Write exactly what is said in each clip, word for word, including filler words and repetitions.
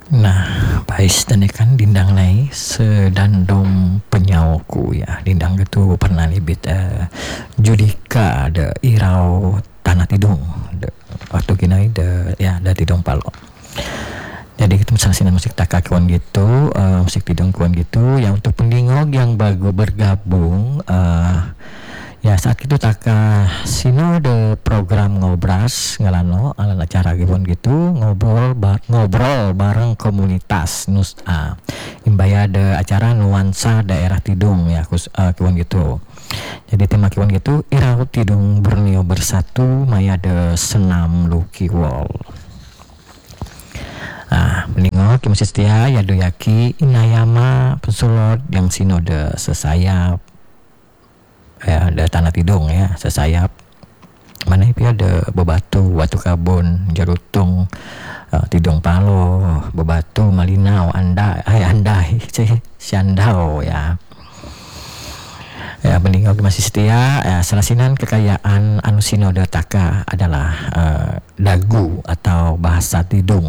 Nah, pais dan ikan dindang nai sedandom penyauku ya. Dindang itu pernah libit uh, Judika de irau tanah tidung de, waktu kinai de ya da tidung palo. Jadi kita misalnya sinan musik takakuan gitu, uh, musik tidung kuan gitu. Yang untuk pendingog yang baru bergabung, uh, ya saat itu taka sino de program ngobras ngalano alan acara gibon gitu ngobrol ba, ngobrol bareng komunitas nus a imbaya de acara nuansa daerah tidung ya kus uh, kiwan gitu. Jadi tema kiwan gitu irau tidung Borneo bersatu maya de senam luki wall. Ah, meningok ki masih setia ya doyaki inayama pensulot yang sinode sesayap ya ada tanah tidung ya sesayap mana itu ada bebatu batu kabon jarutung uh, tidung palo bebatu malinau andai ay andai siandau ya ya meninggal masih setia ya selasinan kekayaan anu sinode taka adalah uh, dagu atau bahasa tidung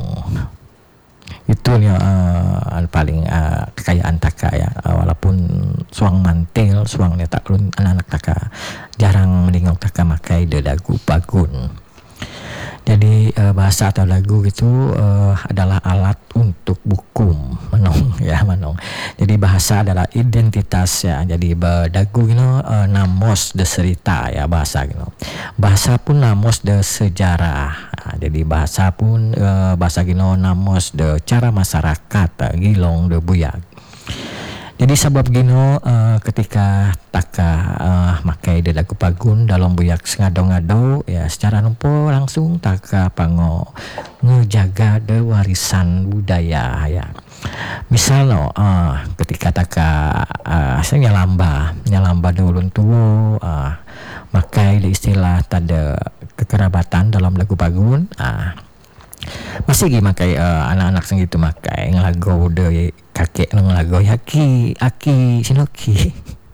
itu nih uh, paling uh, kekayaan taka ya uh, walaupun suang mantil suang tak lun anak-anak taka jarang meninggal taka makai de dagu pagun. Jadi uh, bahasa atau lagu itu uh, adalah alat untuk bukum manong ya manong. Jadi bahasa adalah identitas ya. Jadi dagu gitu uh, namos de cerita ya bahasa gitu. Bahasa pun namos de sejarah. Nah, jadi bahasa pun uh, bahasa gitu namos de cara masyarakat uh, gilong de buyak. Jadi sebab gino uh, ketika taka uh, makai de dagu pagun dalam buyak ngado-ngado ya secara numpo langsung taka pango ngejaga de warisan budaya ya. Misalnya uh, ketika taka uh, saya nyalamba nyalamba de ulun tuwo uh, makai de istilah tada kekerabatan dalam lagu pagun uh, masih gini makai uh, anak-anak segitu makai ngelago de kakek ngelago yaki aki sinoki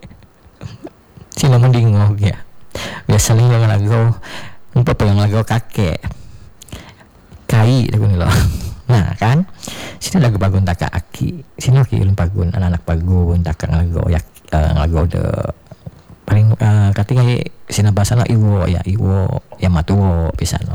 sino mendingog ya biasanya ngelago lupa pengen ngelago kakek kai lagu nih loh. Nah kan sini lagu pagun taka aki sinoki ulun pagun anak-anak pagun taka ngelago yak uh, ngelago de paling uh, katinga sina basana iwo ya iwo ya matuwo pisano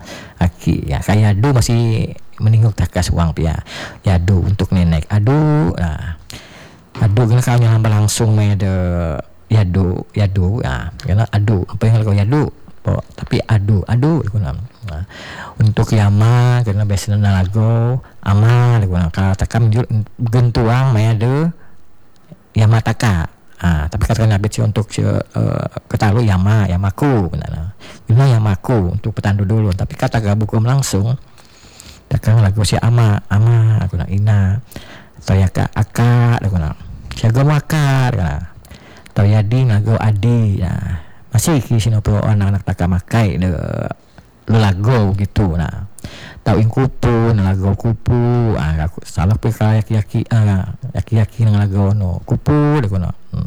aki ya kayak adu masih meninggal takas uang pia ya adu untuk nenek adu nah adu kalau kami hamba langsung main de yadu yadu ya karena adu apa yang kalau yadu po tapi adu adu nah, untuk yama karena biasanya lagu ama kalau takam gentuang main de yama taka. Ah, tapi katakan nabi untuk uh, ketalu yama yamaku benar. Bila yamaku untuk petandu dulu, tapi kata gabukum langsung. Takkan lagu si ama ama aku nak ina. Atau ya ka aka aku nak. Siaga maka atau ya di lagu adi ya. Masih kisah pro anak-anak taka makai de lu lagu gitu nah. Tau ing kupu nalago kupu ah aku salah pe yaki-yaki ah yaki-yaki nalago no kupu de kono hmm.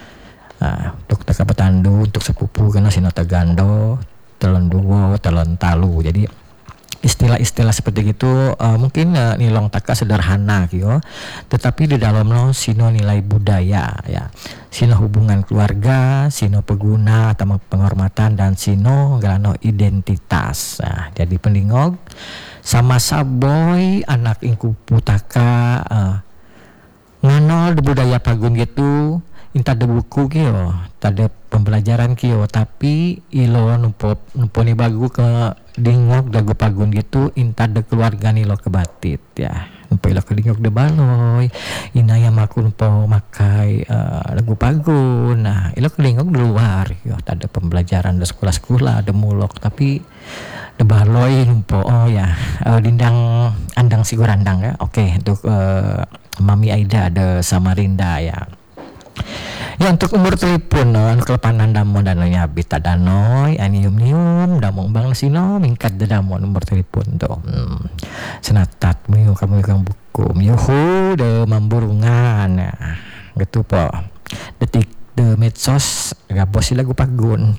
Ah untuk taka petandu untuk sepupu kana sino tagando telon duo telon talu jadi istilah-istilah seperti itu uh, mungkin uh, nilong taka sederhana gitu tetapi di dalamnya sino nilai budaya ya sino hubungan keluarga sino pengguna atau penghormatan dan sino galano identitas nah, jadi pendingog sama saboy anak ingku putaka uh, nganol di budaya pagun gitu inta de buku kio tade pembelajaran kio tapi ilo numpo numpo ni bagu ke dingok dagu pagun gitu inta de keluarga nilo kebatit ya numpo ilo ke dingok de baloy inaya maku numpo makai uh, lagu pagun nah ilo ke dingok di luar yo tade pembelajaran de sekolah-sekolah de mulok tapi de baloy numpo oh ya uh, dindang andang sigurandang ya oke okay, untuk uh, Mami Aida de Samarinda ya. Ya untuk umur telepon no, anu kelepanan damon danonya bita danoy anium nium damong bang sino mingkat de damon umur telepon tuh hmm. Senatat miu kamu kang buku yuhu de mamburungan ya gitu po detik de medsos gabos lagu pagun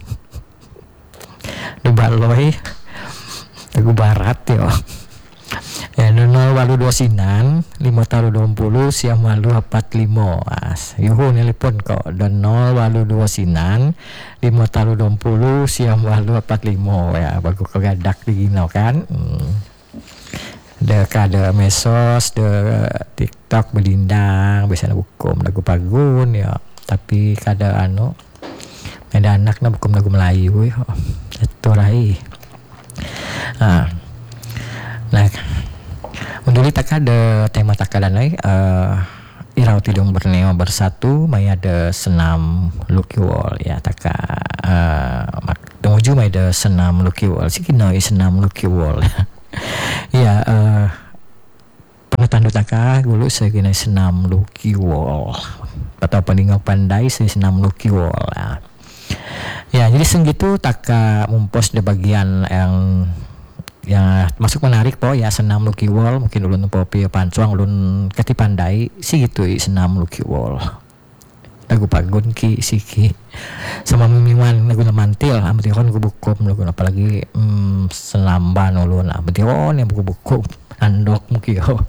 de baloy lagu barat yo ya nunol walu dua sinan, lima taru dua puluh, siam walu empat limo. As, yuhu nelpon kok. Dan nol walu dua sinan, lima taru dua puluh, siam walu empat limo. Ya, bagus kegadak di gino kan. Hmm. De kada mesos, de TikTok belindang, biasanya hukum lagu pagun ya. Tapi kada anu, ada anak na hukum lagu Melayu ya. Itu rai. Ah. Nah, unduli tak ada tema tak ada lagi. Uh, Irau tidung berneo bersatu, maya ada senam lucky wall ya taka. Uh, Tunggu mai ada senam lucky wall. Si kino senam lucky wall. Ya, uh, pengetahuan taka gulu saya kena senam lucky wall. Atau peninggal pandai saya senam lucky wall. Ya, ya jadi segitu taka mumpos di bagian yang ya masuk menarik po ya senam lucky wall mungkin ulun po pi pancuang ulun kati pandai si gitu senam lucky wall lagu pagun ki siki sama mimiwan lagu mantil ambil kon bukum lagu apalagi hmm, senamban ulun ambil on yang buku buku andok mungkin oh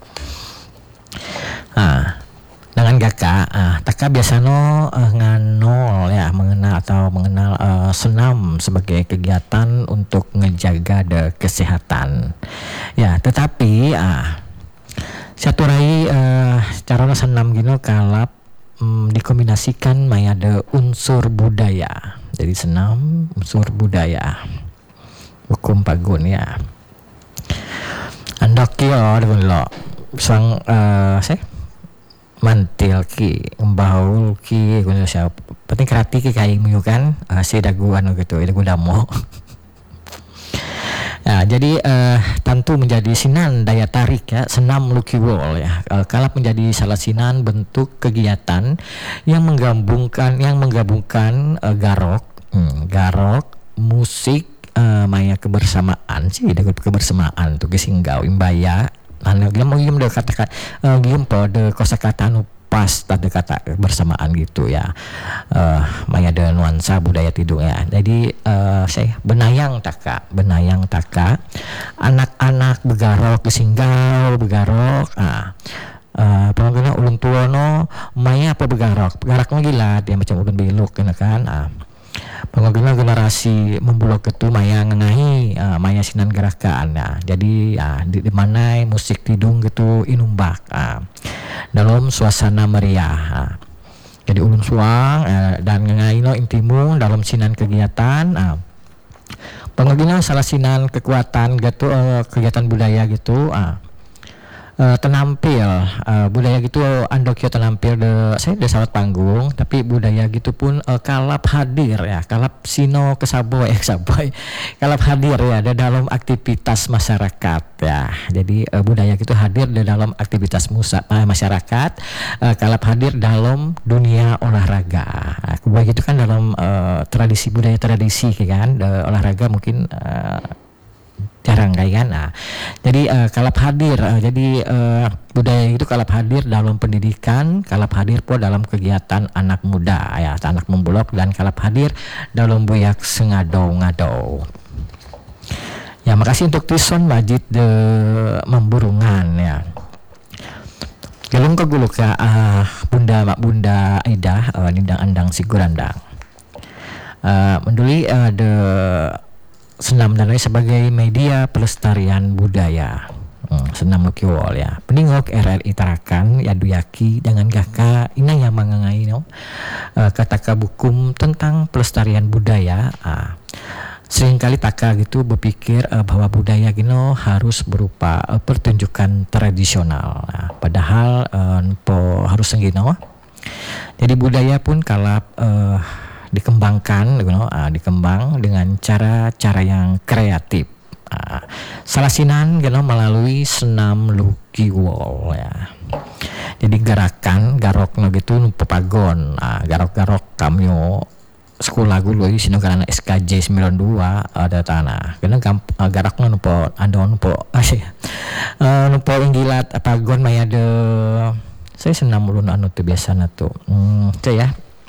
ah dengan gaka ah taka biasano uh, nganol ya mengenal atau mengenal uh, senam sebagai kegiatan untuk ngejaga de kesehatan ya tetapi ah satu rai uh, cara senam gino kalap um, dikombinasikan maya de unsur budaya jadi senam unsur budaya hukum pagun ya andok yo lo sang uh, saya mantil ki membaul ki kuno siapa penting kerati ki kain miu kan uh, si dagu anu gitu dagu damo. Nah, jadi uh, tentu menjadi sinan daya tarik ya senam lucky wall ya uh, kalap menjadi salah sinan bentuk kegiatan yang menggabungkan yang menggabungkan uh, garok hmm, garok musik uh, maya kebersamaan sih dagu kebersamaan tuh gesinggau imbaya anu gim gim de kata uh, gim po de kosakata anu pas tadi kata bersamaan gitu ya uh, maya de nuansa budaya tidung ya jadi uh, saya benayang taka benayang taka anak-anak begarok gesinggau begarok ah uh, pokoknya ulun tuono maya apa begarok begarok mah gila dia macam ulun biluk kan kan ah pengaguna generasi membulok itu maya ngengahi uh, maya sinan gerakan ya. Jadi uh, di, di mana musik tidung gitu inumbak uh, dalam suasana meriah uh. Jadi ulun suang uh, dan ngengahi no intimu dalam sinan kegiatan uh. Pengaguna salah sinan kekuatan gitu uh, kegiatan budaya gitu uh. Uh, tenampil uh, budaya gitu andokyo tenampil de saya de sawat panggung tapi budaya gitu pun uh, kalap hadir ya kalap sino kesaboy eh kesaboy kalap hadir ya di dalam aktivitas masyarakat ya jadi uh, budaya gitu hadir di dalam aktivitas musa, uh, masyarakat uh, kalap hadir dalam dunia olahraga nah, gitu kan dalam uh, tradisi budaya tradisi kan de, olahraga mungkin uh, jarang kayak nah jadi uh, kalap hadir uh, jadi uh, budaya itu kalap hadir dalam pendidikan kalap hadir po dalam kegiatan anak muda ya anak membulok dan kalap hadir dalam buyak sengado-ngado ya makasih untuk Tison Majid de Memburungan ya gelung ke guluk ya uh, bunda mak bunda Aida uh, nindang andang sigurandang uh, menduli uh, de senam dan lain sebagai media pelestarian budaya hmm, senam lucky wall ya peningok R R I Tarakan Yaduyaki dengan gaka ina yang mengenai no uh, kata kabukum tentang pelestarian budaya uh, seringkali taka gitu berpikir uh, bahwa budaya gino harus berupa uh, pertunjukan tradisional uh, padahal uh, po harus senggino jadi budaya pun kalap uh, dikembangkan, you know, uh, dikembang dengan cara-cara yang kreatif. Uh, salah sinan, you know, melalui senam lucky wall ya. Jadi gerakan garok no gitu pepagon, uh, garok-garok kamyo sekolah gulu di sini karena S K J sembilan dua ada tanah. Karena gamp, uh, garak no nupo andon nupo asih. Uh, nupo inggilat pagon maya de saya senam ulun anu tuh biasa na tuh. Hmm, saya ya.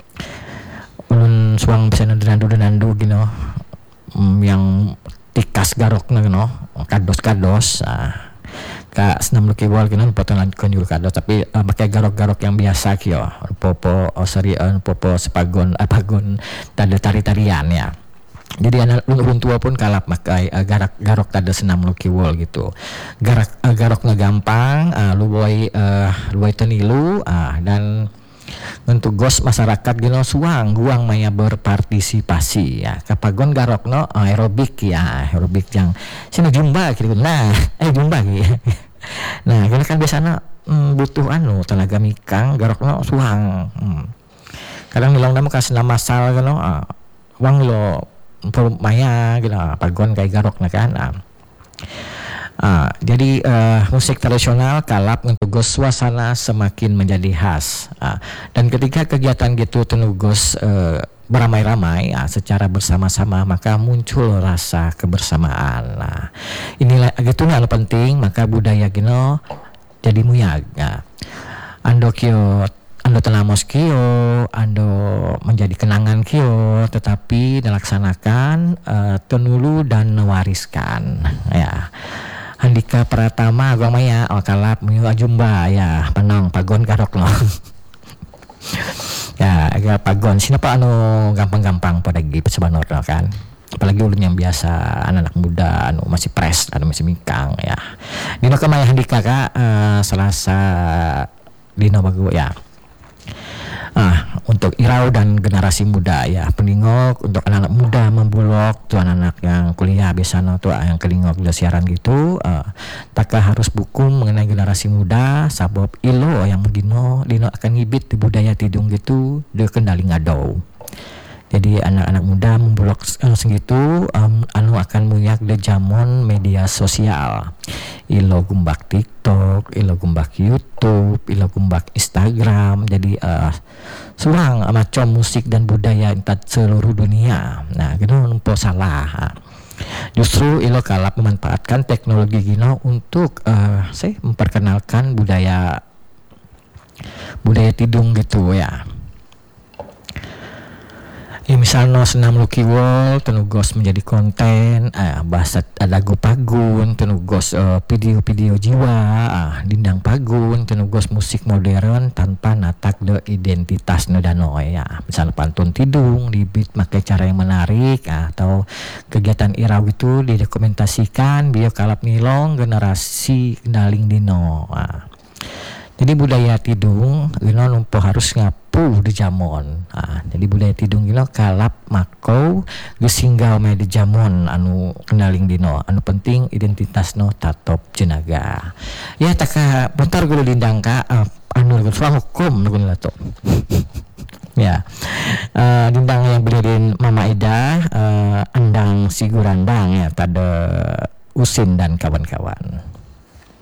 Ulun suang bisa nandu-nandu gino um, yang tikas garok na gino kados-kados ah. ka senam luki wol kena potong lanjutkan juga kado tapi uh, pakai garok-garok yang biasa kyo popo oh, sorry uh, popo sepagon uh, pagon tanda tari-tarian ya. Jadi anak ulun tua pun kalap pakai uh, garak garok tanda senam luki wol gitu. Garak uh, garoknya gampang, uh, luwai uh, luwai tenilu uh, dan untuk gos masyarakat gino suang guang maya berpartisipasi ya kapagon garok no aerobik ya aerobik yang sini jumba gitu nah eh jumba gitu nah kira kan biasanya mm, butuh anu tenaga mikang garok no suang hmm. kadang nilang nama kasih nama masal gitu uh, wang lo maya gitu uh, pagon kayak garok nah kan uh. Uh, jadi uh, musik tradisional kalap ngentugos suasana semakin menjadi khas uh, dan ketika kegiatan gitu tenugos uh, beramai-ramai uh, secara bersama-sama maka muncul rasa kebersamaan. Nah, inilah gitu anu penting maka budaya gino jadi muyag. Uh, ando kyo ando tenamos kyo ando menjadi kenangan kyo tetapi dilaksanakan uh, tenulu dan mewariskan ya. Handika Pratama gua maya oh kalap miu ajumba ya panong pagon garok lo ya agak pagon siapa anu gampang-gampang pada gitu sebanor kan apalagi ulun yang biasa anak-anak muda anu masih pres anu masih mikang ya dino kemaya handika kak uh, selasa dino bagu ya ah untuk irau dan generasi muda ya peningok untuk anak-anak muda membulok tuh anak-anak yang kuliah biasanya tuh yang kelingok udah siaran gitu uh, takah harus buku mengenai generasi muda sabab ilo yang begino dino akan ngibit di budaya tidung gitu de kendali ngadau jadi anak-anak muda membulok uh, segitu um, anu akan muyak de jamon media sosial ilo gumbak TikTok ilo gumbak YouTube ilo gumbak Instagram jadi uh, surang macam musik dan budaya entat seluruh dunia nah gitu nempo salah justru ilo kalap memanfaatkan teknologi gino untuk uh, saya memperkenalkan budaya budaya tidung gitu ya. Ya misalnya senam luki wol tenugos menjadi konten eh, bahasa lagu pagun tenugos uh, video-video jiwa ah, dindang pagun tenugos musik modern tanpa natak de identitas nedano ya misalnya pantun tidung di beat pakai cara yang menarik ah, atau kegiatan irau itu didokumentasikan bio kalap nilong generasi kendaling dino ah. Jadi budaya tidung gino numpo harus ngapu di jamon. Nah, jadi budaya tidung gino kalap makau gesinggau me di jamon anu kendaling dino. Anu penting identitas no tatop jenaga. Ya taka bentar gue lindang ka uh, anu suang hukum nugun lato. Ya. Uh, dindang yang belirin Mama Ida uh, andang sigurandang ya tada Usin dan kawan-kawan.